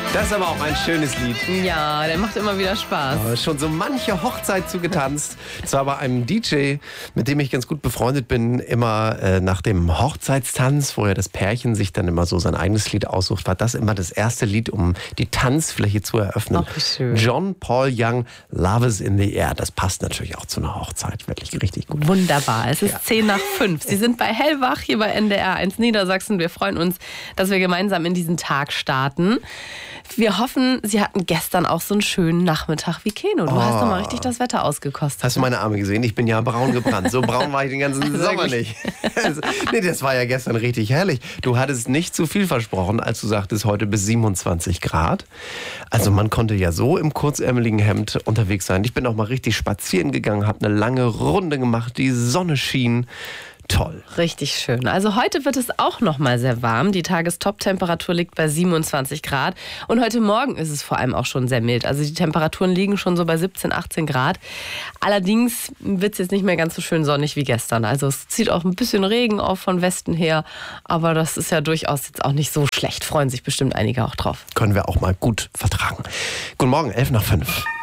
Das ist aber auch ein schönes Lied. Ja, der macht immer wieder Spaß. Schon so manche Hochzeit zugetanzt. Zwar bei einem DJ, mit dem ich ganz gut befreundet bin, immer nach dem Hochzeitstanz, wo ja das Pärchen sich dann immer so sein eigenes Lied aussucht, war das immer das erste Lied, um die Tanzfläche zu eröffnen. Ach, wie schön. John Paul Young, Love is in the Air. Das passt natürlich auch zu einer Hochzeit. Wirklich richtig gut. Wunderbar. Es ist 10:05. Sie sind bei Hellwach hier bei NDR 1 Niedersachsen. Wir freuen uns, dass wir gemeinsam in diesen Tag starten. Wir hoffen, Sie hatten gestern auch so einen schönen Nachmittag wie Keno. Du hast doch mal richtig das Wetter ausgekostet. Hast du meine Arme gesehen? Ich bin ja braun gebrannt. So braun war ich den ganzen Sommer nicht. Nee, das war ja gestern richtig herrlich. Du hattest nicht zu viel versprochen, als du sagtest, heute bis 27 Grad. Also man konnte ja so im kurzärmeligen Hemd unterwegs sein. Ich bin auch mal richtig spazieren gegangen, habe eine lange Runde gemacht. Die Sonne schien. Toll. Richtig schön. Also heute wird es auch noch mal sehr warm. Die Tagestop-Temperatur liegt bei 27 Grad. Und heute Morgen ist es vor allem auch schon sehr mild. Also die Temperaturen liegen schon so bei 17, 18 Grad. Allerdings wird es jetzt nicht mehr ganz so schön sonnig wie gestern. Also es zieht auch ein bisschen Regen auf von Westen her. Aber das ist ja durchaus jetzt auch nicht so schlecht. Freuen sich bestimmt einige auch drauf. Können wir auch mal gut vertragen. Guten Morgen, 11:05.